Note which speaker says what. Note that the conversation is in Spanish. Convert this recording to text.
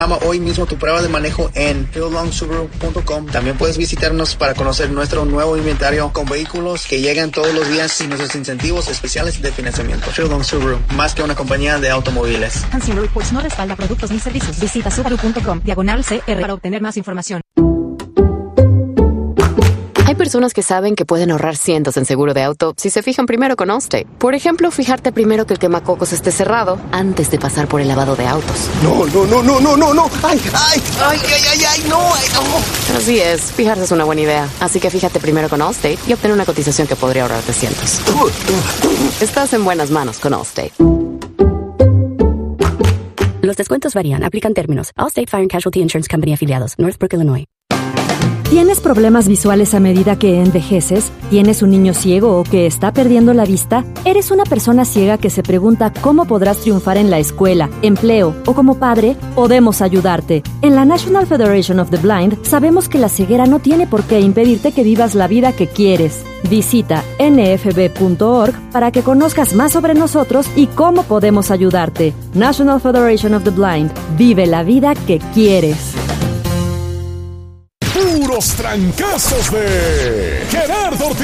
Speaker 1: Hoy mismo tu prueba de manejo en fieldlongsubaru.com. También puedes visitarnos para conocer nuestro nuevo inventario con vehículos que llegan todos los días y nuestros incentivos especiales de financiamiento. Fieldlong Subaru, más que una compañía de automóviles.
Speaker 2: Consumer Reports no respalda productos ni servicios. Visita subaru.com/CR para obtener más información.
Speaker 3: Hay personas que saben que pueden ahorrar cientos en seguro de auto si se fijan primero con Allstate. Por ejemplo, fijarte primero que el quemacocos esté cerrado antes de pasar por el lavado de autos.
Speaker 4: No. ¡Ay, no!
Speaker 3: Así es, fijarse es una buena idea. Así que fíjate primero con Allstate y obtén una cotización que podría ahorrarte cientos. Estás en buenas manos con Allstate.
Speaker 5: Los descuentos varían. Aplican términos. Allstate Fire and Casualty Insurance Company afiliados. Northbrook, Illinois.
Speaker 6: ¿Tienes problemas visuales a medida que envejeces? ¿Tienes un niño ciego o que está perdiendo la vista? ¿Eres una persona ciega que se pregunta cómo podrás triunfar en la escuela, empleo o como padre? Podemos ayudarte. En la National Federation of the Blind sabemos que la ceguera no tiene por qué impedirte que vivas la vida que quieres. Visita nfb.org para que conozcas más sobre nosotros y cómo podemos ayudarte. National Federation of the Blind. Vive la vida que quieres.
Speaker 7: Puros trancazos de Gerardo Ortiz.